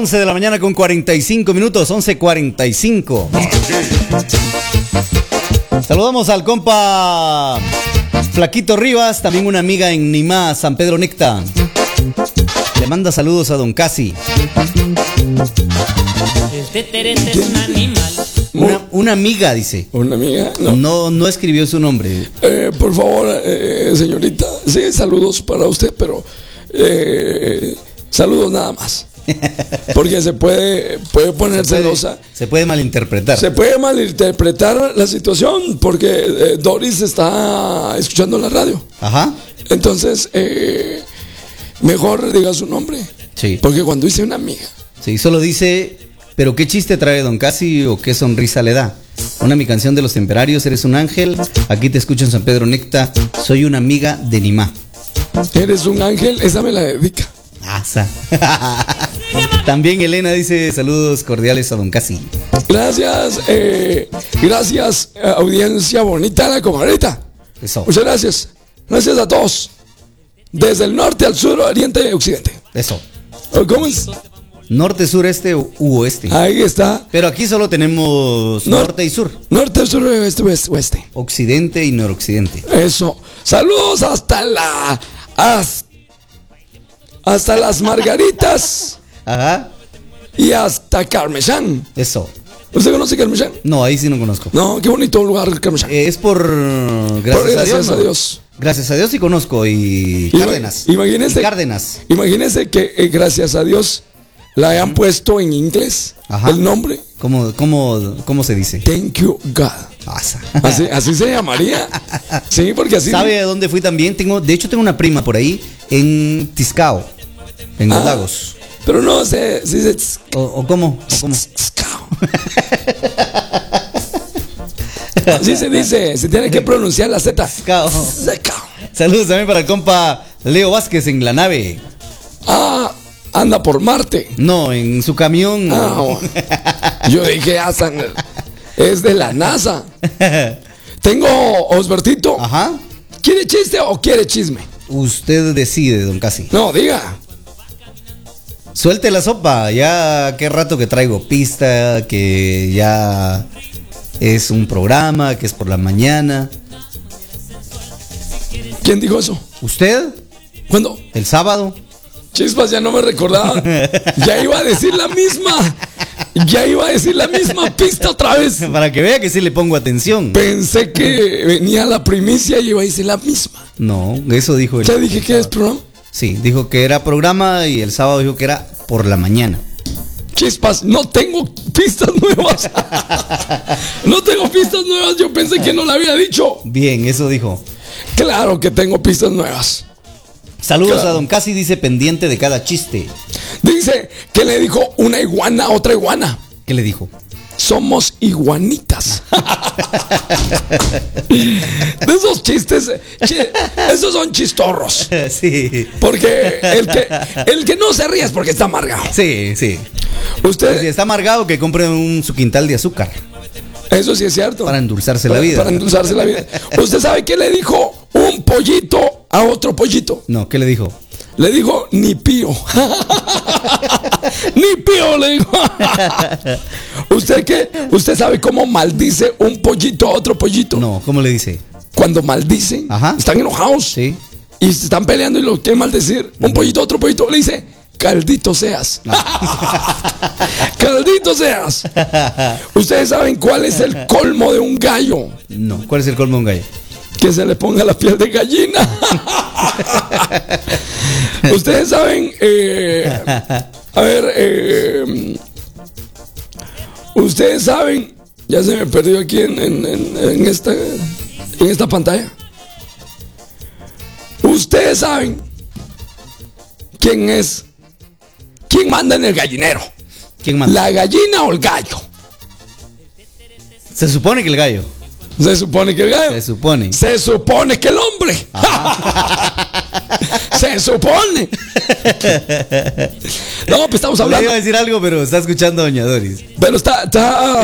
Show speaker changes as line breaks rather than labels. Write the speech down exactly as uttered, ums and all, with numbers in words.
once de la mañana con cuarenta y cinco minutos, once cuarenta y cinco. Saludamos al compa Flaquito Rivas, también una amiga en Nimá, San Pedro Necta. Le manda saludos a don Casi.
Este terete es un animal.
Una, una amiga, dice.
¿Una amiga? No.
No, no escribió su nombre.
Eh, por favor, eh, señorita. Sí, saludos para usted, pero eh, saludos nada más. Porque se puede, puede poner
se puede,
celosa.
Se puede malinterpretar.
Se puede malinterpretar la situación porque eh, Doris está escuchando la radio.
Ajá.
Entonces, eh, mejor diga su nombre.
Sí.
Porque cuando dice una amiga.
Sí, solo dice, pero qué chiste trae don Casi o qué sonrisa le da. Una mi canción de los temperarios, eres un ángel. Aquí te escucho en San Pedro Necta. Soy una amiga de Nimá.
Eres un ángel, esa me la dedica.
Asa. También Elena dice saludos cordiales a don Casi.
Gracias, eh, gracias, eh, audiencia bonita de la comadrita.
Eso.
Muchas gracias. Gracias a todos. Desde el norte al sur, oriente y occidente.
Eso.
¿Cómo es?
Norte, sur, este u oeste.
Ahí está.
Pero aquí solo tenemos
Nor
norte y sur.
Norte, sur, oeste, oeste, oeste.
Occidente y noroccidente.
Eso. Saludos hasta la... Hasta, hasta las Margaritas.
Ajá.
Y hasta Carmesán.
Eso.
¿Usted conoce Carmesán?
No, ahí sí no conozco.
No, qué bonito lugar Carmesán.
Eh, es por... Gracias,
por, gracias
a Dios.
a
¿no?
Dios.
Gracias a Dios sí conozco. Y Cárdenas.
Imagínese.
Y Cárdenas.
Imagínese que eh, gracias a Dios la hayan puesto en inglés.
Ajá.
El nombre.
¿Cómo, cómo, cómo se dice?
Thank you, God.
Asa.
Así, así se llamaría. Sí, porque así.
¿Sabe a dónde fui también? Tengo, de hecho, tengo una prima por ahí en Tiscao, en los
Ah,
lagos.
Pero no sé. Sí, sí,
¿O, o cómo? ¿O cómo?
así se dice. Se tiene que pronunciar la Z.
Tiscao. Saludos también para el compa Leo Vázquez en la nave.
Ah, anda por Marte.
No, en su camión.
Ah, yo dije, ah, san- es de la NASA. Tengo, Osbertito.
Ajá.
¿Quiere chiste o quiere chisme?
Usted decide, don Casi.
No, diga.
Suelte la sopa. Ya qué rato que traigo pista, que ya es un programa, que es por la mañana.
¿Quién dijo eso?
¿Usted?
¿Cuándo?
¿El sábado?
Chispas, ya no me recordaba. Ya iba a decir la misma. Ya iba a decir la misma pista otra vez.
Para que vea que sí le pongo atención.
Pensé que venía la primicia y iba a decir la misma.
No, eso dijo él.
¿Ya dije que es programa?
Sí, dijo que era programa y el sábado dijo que era por la mañana.
Chispas, no tengo pistas nuevas. No tengo pistas nuevas. Yo pensé que no la había dicho.
Bien, eso dijo.
Claro que tengo pistas nuevas.
Saludos
Claro.
a don Casi, dice pendiente de cada chiste.
Dice que le dijo una iguana a otra iguana.
¿Qué le dijo?
Somos iguanitas. De esos chistes, chi- esos son chistorros.
Sí.
Porque el que, el que no se ríe es porque está amargado.
Sí, sí.
Usted,
Si está amargado, que compre un su quintal de azúcar
eso sí es cierto.
para endulzarse la
Para-
vida.
Para endulzarse la vida. ¿Usted sabe qué le dijo un pollito a otro pollito?
No, ¿qué le dijo?
Le dijo ni pío. Ni pío le dijo. ¿Usted qué? ¿Usted sabe cómo maldice un pollito a otro pollito?
No, ¿cómo le dice?
Cuando maldicen,
Ajá.
están enojados.
Sí.
Y se están peleando y lo quieren maldecir. Un pollito a otro pollito le dice, caldito seas. Caldito seas. Ustedes saben cuál es el colmo de un gallo.
No, ¿cuál es el colmo de un gallo?
Que se le ponga la piel de gallina. Ustedes saben, eh, a ver, eh, ustedes saben, ya se me perdió aquí en, en, en, en esta, en esta pantalla. Ustedes saben quién es, quién manda en el gallinero.
¿Quién manda?
¿La gallina o el gallo?
Se supone que el gallo.
Se supone que el gallo.
Se supone.
Se supone que el hombre. Se supone. No, pues estamos
Le iba a
hablando.
decir algo, pero está escuchando a doña Doris.
Pero está, está